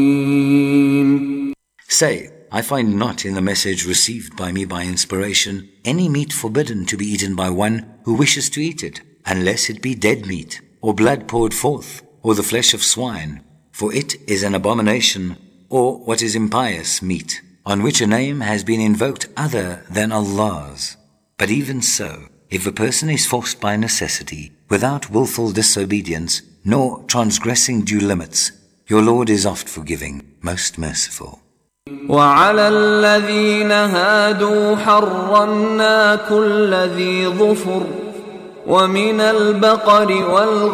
Say, I find not in the message received by me by inspiration any meat forbidden to be eaten by one who wishes to eat it, unless it be dead meat, or blood poured forth, or the flesh of swine, for it is an abomination, or what is impious meat, on which a name has been invoked other than Allah's. But even so, if a person is forced by necessity, without willful disobedience, nor transgressing due limits, your Lord is oft forgiving, most merciful. وعلى الذين هادوا حرمنا كل ذي ظفر ومن البقر والغنم